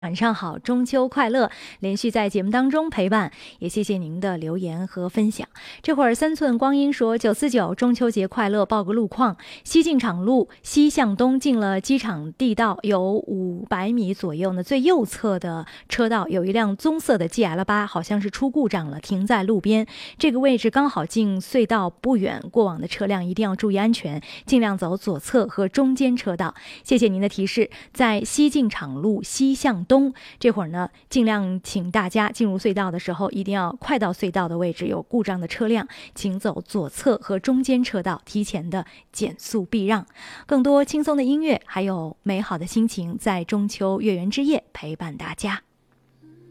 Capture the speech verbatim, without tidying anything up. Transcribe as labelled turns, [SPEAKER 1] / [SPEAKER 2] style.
[SPEAKER 1] 晚上好，中秋快乐！连续在节目当中陪伴，也谢谢您的留言和分享。这会儿三寸光阴说九四九中秋节快乐，报个路况：西进场路西向东进了机场地道有五百米左右呢，最右侧的车道有一辆棕色的 G L 八，好像是出故障了，停在路边。这个位置刚好进隧道不远，过往的车辆一定要注意安全，尽量走左侧和中间车道。谢谢您的提示，在西进场路西向东。东这会儿呢，尽量请大家进入隧道的时候，一定要快到隧道的位置，有故障的车辆，请走左侧和中间车道，提前的减速避让。更多轻松的音乐，还有美好的心情，在中秋月圆之夜陪伴大家。